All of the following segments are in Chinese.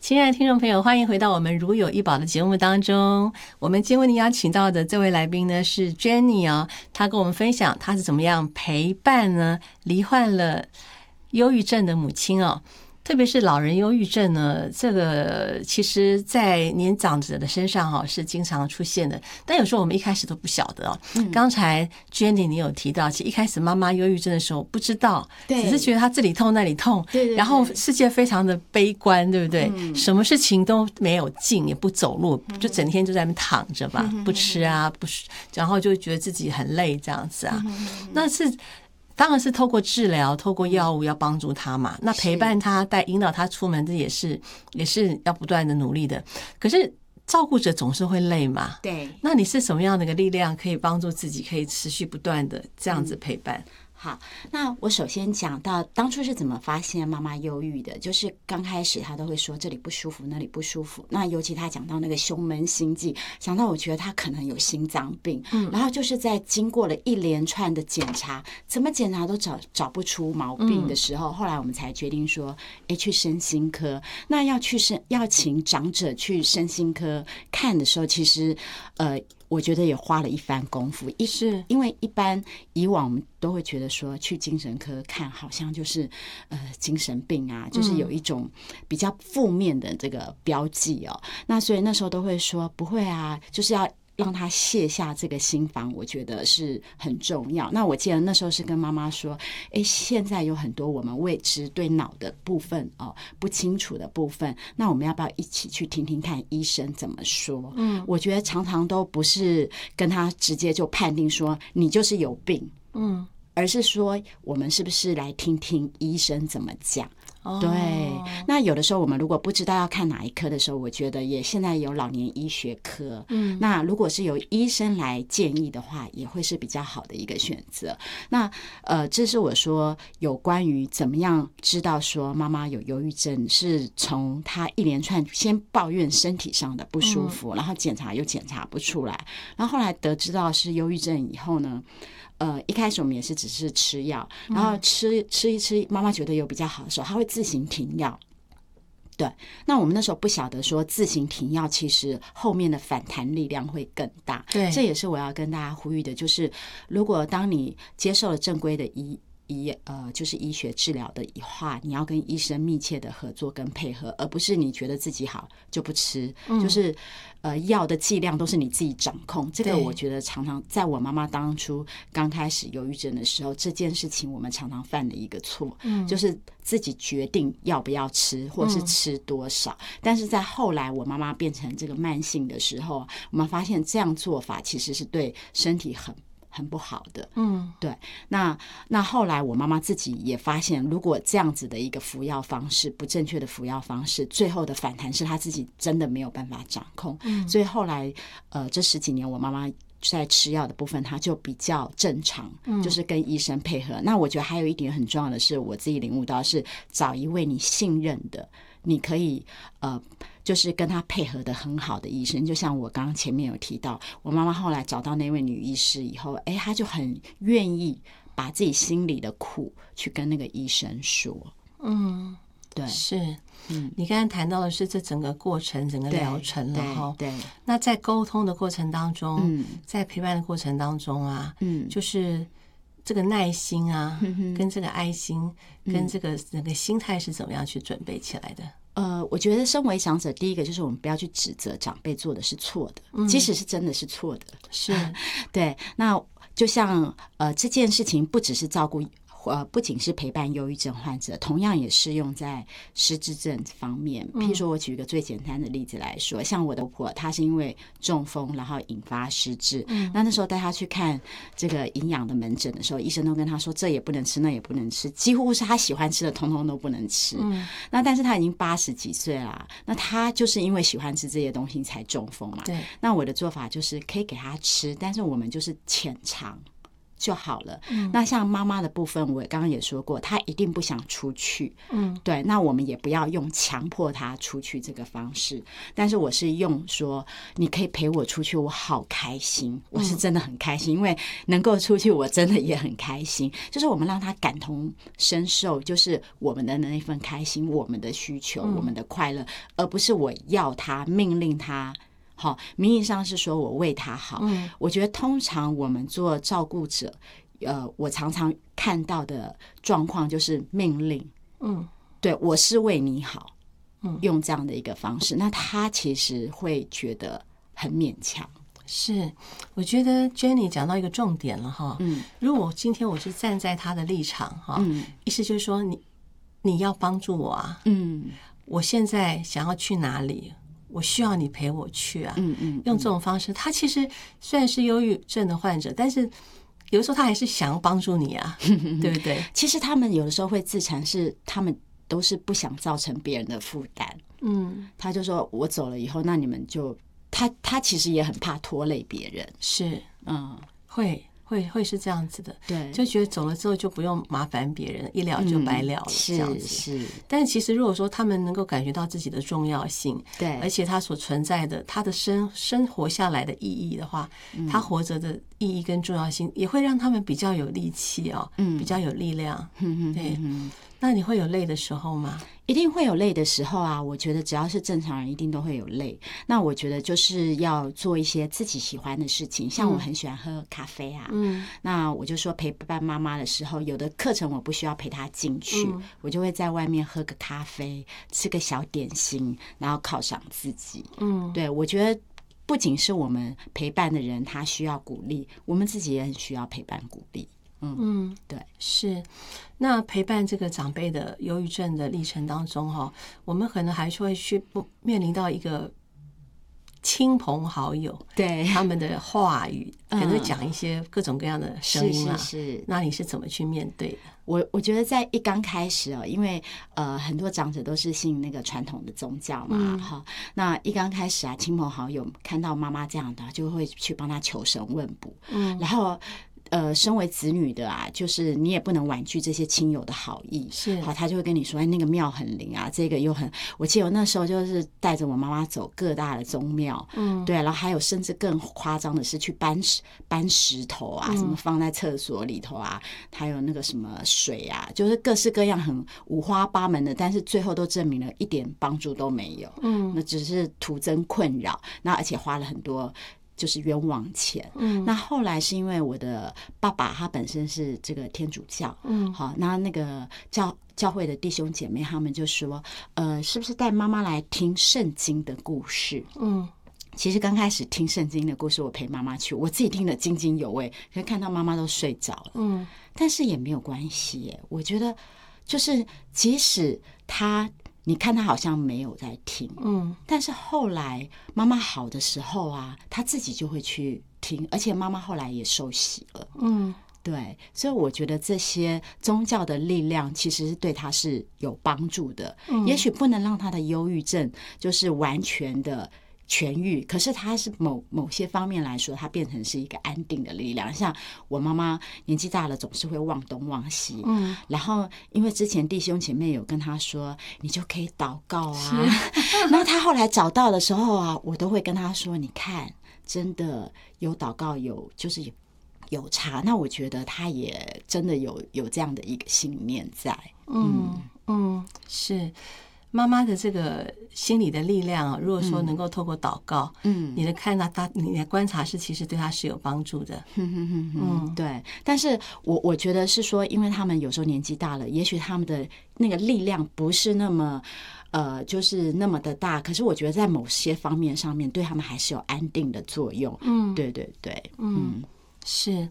亲爱的听众朋友，欢迎回到我们如有一宝的节目当中。我们今天为您邀请到的这位来宾呢是 Jenny 哦，她跟我们分享她是怎么样陪伴呢罹患了忧郁症的母亲哦。特别是老人忧郁症呢，这个其实在年长者的身上是经常出现的，但有时候我们一开始都不晓得哦。刚才 Jenny 你有提到，其实一开始妈妈忧郁症的时候不知道，只是觉得她这里痛那里痛， 对， 然后世界非常的悲观，对不对？什么事情都没有劲，也不走路，就整天就在那边躺着吧，不吃啊，不，然后就觉得自己很累这样子啊。那是当然是透过治疗，透过药物要帮助他嘛。那陪伴他，带引导他出门，这也是要不断的努力的。可是照顾者总是会累嘛。 对。 那你是什么样的一个力量，可以帮助自己，可以持续不断的这样子陪伴？ 好，那我首先讲到当初是怎么发现妈妈忧郁的，就是刚开始她都会说这里不舒服那里不舒服，那尤其她讲到那个胸闷心悸，想到我觉得她可能有心脏病，然后就是在经过了一连串的检查，怎么检查都找不出毛病的时候，后来我们才决定说去身心科。那要请长者去身心科看的时候，其实我觉得也花了一番功夫，是因为一般以往我们都会觉得说去精神科看好像就是精神病啊，就是有一种比较负面的这个标记哦。那所以那时候都会说不会啊，就是要让他卸下这个心防，我觉得是很重要。那我记得那时候是跟妈妈说，现在有很多我们未知对脑的部分不清楚的部分，那我们要不要一起去听听看医生怎么说？我觉得常常都不是跟他直接就判定说你就是有病，而是说我们是不是来听听医生怎么讲。对，那有的时候我们如果不知道要看哪一科的时候，我觉得现在有老年医学科，那如果是由医生来建议的话，也会是比较好的一个选择。那这是我说有关于怎么样知道说妈妈有忧郁症，是从她一连串先抱怨身体上的不舒服，然后检查又检查不出来，然后后来得知到是忧郁症以后呢，一开始我们也是只是吃药，然后吃一吃，妈妈觉得有比较好的时候，她会自行停药。对，那我们那时候不晓得说自行停药，其实后面的反弹力量会更大。 对， 这也是我要跟大家呼吁的，就是如果当你接受了正规的就是医学治疗的话，你要跟医生密切的合作跟配合，而不是你觉得自己好就不吃，就是药的剂量都是你自己掌控。这个我觉得常常在我妈妈当初刚开始忧郁症的时候，这件事情我们常常犯的一个错，就是自己决定要不要吃或是吃多少，但是在后来我妈妈变成这个慢性的时候，我们发现这样做法其实是对身体很不好的。对。那后来我妈妈自己也发现，如果这样子的一个服药方式，不正确的服药方式，最后的反弹是她自己真的没有办法掌控。所以后来这10几年我妈妈在吃药的部分她就比较正常，就是跟医生配合。那我觉得还有一点很重要的是，我自己领悟到是找一位你信任的，你可以就是跟他配合的很好的医生。就像我刚刚前面有提到，我妈妈后来找到那位女医师以后，她就很愿意把自己心里的苦去跟那个医生说。对， 是。你刚才谈到的是这整个过程，整个疗程了哈。 对。 那在沟通的过程当中，在陪伴的过程当中啊，就是这个耐心啊，跟这个爱心，跟这个整个心态是怎么样去准备起来的？ 我觉得身为长者，第一个就是我们不要去指责长辈做的是错的，即使是真的是错的， 是对。那就像这件事情不只是照顾不仅是陪伴忧郁症患者，同样也适用在失智症方面。譬如说我举一个最简单的例子来说，像我的婆婆，她是因为中风然后引发失智，那时候带她去看这个营养的门诊的时候，医生都跟她说这也不能吃那也不能吃，几乎是她喜欢吃的通通都不能吃。那但是她已经80几岁了，那她就是因为喜欢吃这些东西才中风嘛。 对。 那我的做法就是可以给她吃，但是我们就是浅尝就好了。那像妈妈的部分，我刚刚也说过，她一定不想出去。对，那我们也不要用强迫她出去这个方式，但是我是用说，你可以陪我出去，我好开心，我是真的很开心，因为能够出去，我真的也很开心。就是我们让她感同身受，就是我们的那一份开心，我们的需求，我们的快乐，而不是我要她命令她。好，名义上是说我为他好。我觉得通常我们做照顾者，我常常看到的状况就是命令。对，我是为你好。用这样的一个方式，那他其实会觉得很勉强。 是，我觉得 Jenny 讲到一个重点了哈。如果今天我是站在他的立场哈，意思就是说你要帮助我啊。我现在想要去哪里？我需要你陪我去啊。用这种方式，他其实虽然是忧郁症的患者，但是有的时候他还是想要帮助你啊，对不对？ 其实他们有的时候会自残，是他们都是不想造成别人的负担。他就说我走了以后，那你们就他其实也很怕拖累别人。 是，会是这样子的。 对， 就觉得走了之后就不用麻烦别人，一了就白了了，这样子。 是。 但是其实如果说他们能够感觉到自己的重要性， 对， 而且他所存在的他的生活下来的意义的话，他活着的意义跟重要性也会让他们比较有力气哦，比较有力量。对。那你会有累的时候吗？ 一定会有累的时候啊！我觉得只要是正常人，一定都会有累。那我觉得就是要做一些自己喜欢的事情，像我很喜欢喝咖啡啊。那我就说陪伴妈妈的时候，有的课程我不需要陪她进去，我就会在外面喝个咖啡，吃个小点心，然后犒赏自己。对，我觉得不仅是我们陪伴的人他需要鼓励，我们自己也很需要陪伴鼓励。对， 是。那陪伴这个长辈的忧郁症的历程当中哈，我们可能还是会去面临到一个亲朋好友， 对他们的话语，可能会讲一些各种各样的声音啊。 是。 那你是怎么去面对的？ 我觉得在一刚开始因为很多长者都是信那个传统的宗教嘛，那一刚开始啊，亲朋好友看到妈妈这样的，就会去帮她求神问卜，然后。身为子女的啊，就是你也不能婉拒这些亲友的好意， 是好，他就会跟你说，哎，那个庙很灵啊，这个又很，我记得我那时候就是带着我妈妈走各大的宗庙，对，然后还有甚至更夸张的是去搬石头啊，什么放在厕所里头啊，还有那个什么水啊，就是各式各样很五花八门的，但是最后都证明了一点帮助都没有，那只是徒增困扰，那而且花了很多。就是冤枉钱。那后来是因为我的爸爸他本身是这个天主教，好，那个教会的弟兄姐妹他们就说，是不是带妈妈来听圣经的故事？其实刚开始听圣经的故事，我陪妈妈去，我自己听得津津有味，可是看到妈妈都睡着了，但是也没有关系耶。我觉得就是即使你看他好像没有在听，但是后来妈妈好的时候啊，他自己就会去听，而且妈妈后来也受洗了，对，所以我觉得这些宗教的力量其实对他是有帮助的，也许不能让他的忧郁症就是完全的痊愈，可是它是某些方面来说，它变成是一个安定的力量。像我妈妈年纪大了，总是会忘东忘西，然后因为之前弟兄姐妹有跟她说，你就可以祷告啊，那她后来找到的时候啊，我都会跟她说，你看，真的有祷告，就是有差。那我觉得她也真的有这样的一个信念在， 是。妈妈的这个心理的力量啊，如果说能够透过祷告，你的看到他，你的观察是其实对他是有帮助的。 对。但是我觉得是说，因为他们有时候年纪大了，也许他们的那个力量不是那么就是那么的大，可是我觉得在某些方面上面对他们还是有安定的作用。对对对， 是，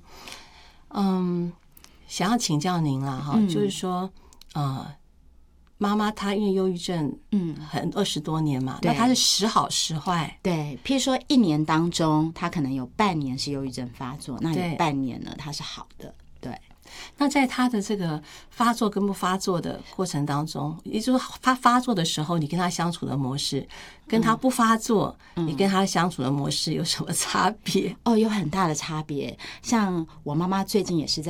想要请教您啦哈，就是说妈妈她因为忧郁症20多年嘛，那她是时好时坏。 对，譬如说1年当中她可能有半年是忧郁症发作，那有半年呢她是好的。对， 那在他的这个发作跟不发作的过程当中，也就是他发作的时候，你跟他相处的模式，跟他不发作，你跟他相处的模式有什么差别？ 哦，有很大的差别。像我妈妈最近也是